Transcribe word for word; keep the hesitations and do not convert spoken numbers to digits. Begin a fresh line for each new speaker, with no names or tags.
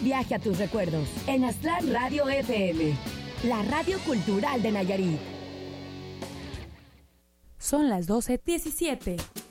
viaje a tus recuerdos en Aztlán Radio F M, la radio cultural de Nayarit.
Son las doce diecisiete.